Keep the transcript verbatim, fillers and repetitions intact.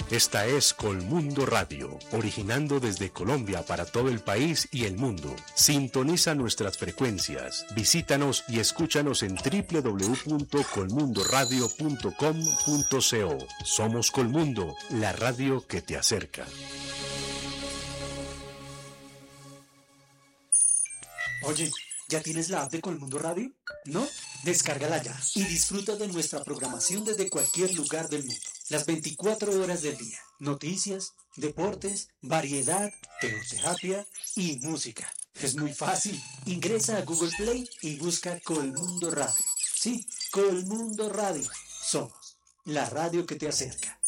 Esta es Colmundo Radio, originando desde Colombia para todo el país y el mundo. Sintoniza nuestras frecuencias, visítanos y escúchanos en doble u doble u doble u punto colmundo radio punto com punto co. Somos Colmundo, la radio que te acerca. Oye, ¿ya tienes la app de Colmundo Radio? ¿No? Descárgala ya y disfruta de nuestra programación desde cualquier lugar del mundo. Las veinticuatro horas del día. Noticias, deportes, variedad, teoterapia y música. Es muy fácil. Ingresa a Google Play y busca Colmundo Radio. Sí, Colmundo Radio. Somos la radio que te acerca.